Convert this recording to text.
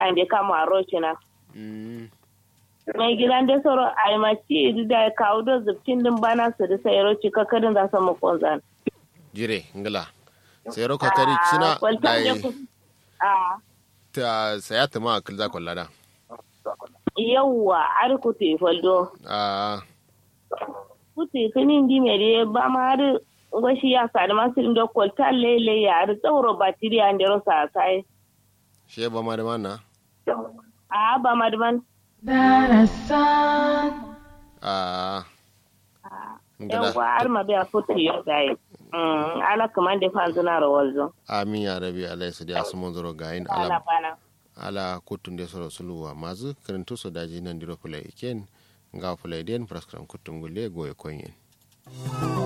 ande kama rochina mm mai gidan da soro ai maci da kawo da zubcin din bana su da sai roci kakarin za su mu konzan jire ngala sai ro kakari cina dai ta sayata ma akil za kullada yawwa ar ku te faldo ku te kinin di mere ba ma har goshi ya sa da masu da kwalta lele ya ar tsauro batiri an da rosa sai she ba ma da mana ba ma da man yawwa har ma biya futi yau dai ala kaman da fa zuna rawalzo amin ya rabi alai su da su mun zuro gayin ala kutun da soro suluwa mazu karantu so daji nan diro fulai iken ga fulai den praskram kutum gulle goye konyen